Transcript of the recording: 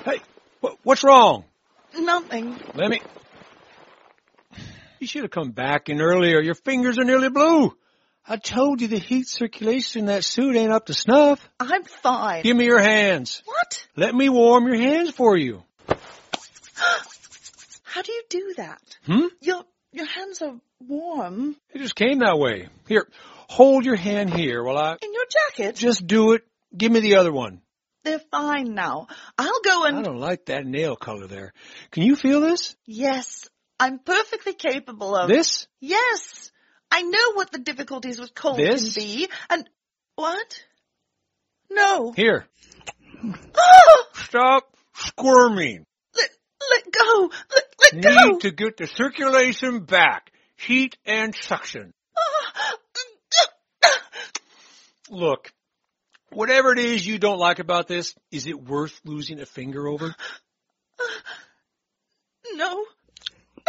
Hey, what's wrong? Nothing. You should have come back in earlier. Your fingers are nearly blue. I told you the heat circulation in that suit ain't up to snuff. I'm fine. Give me your hands. What? Let me warm your hands for you. How do you do that? Your hands are warm. It just came that way. Here, hold your hand here while I... In your jacket? Just do it. Give me the other one. They're fine now. I'll go and... I don't like that nail color there. Can you feel this? Yes, I'm perfectly capable of... This? Yes. I know what the difficulties with cold This? can be. And... What? No. Here. Oh! Stop squirming. Let go. Let go. Need to get the circulation back. Heat and suction. Look, whatever it is you don't like about this, is it worth losing a finger over? No.